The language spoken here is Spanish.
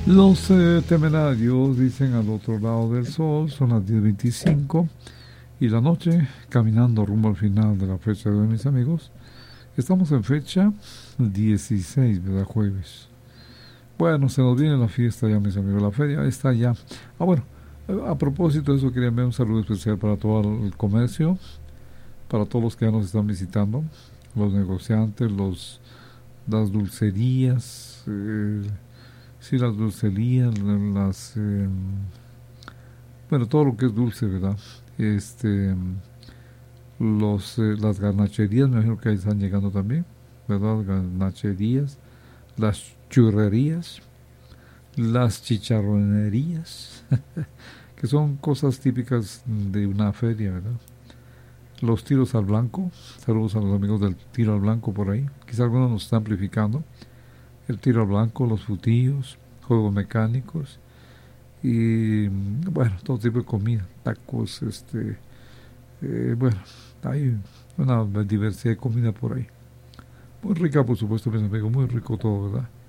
Los temerarios dicen al otro lado del sol, son las 10:25 y la noche, caminando rumbo al final de la fecha de hoy, mis amigos. Estamos en fecha 16, ¿verdad? Jueves. Bueno, se nos viene la fiesta ya, mis amigos, la feria está ya. Bueno, a propósito de eso, quería enviar un saludo especial para todo el comercio, para todos los que ya nos están visitando, los negociantes, las dulcerías, sí, las dulcerías, bueno, todo lo que es dulce, ¿verdad? Este, las garnacherías, me imagino que ahí están llegando también, ¿verdad? Garnacherías, las churrerías, las chicharronerías, que son cosas típicas de una feria, ¿verdad? Los tiros al blanco, saludos a los amigos del tiro al blanco por ahí, quizá algunos nos están amplificando, el tiro al blanco, los futillos, juegos mecánicos y bueno, todo tipo de comida, tacos, bueno, hay una diversidad de comida por ahí. Muy rica, por supuesto, mis amigos, muy rico todo, ¿verdad?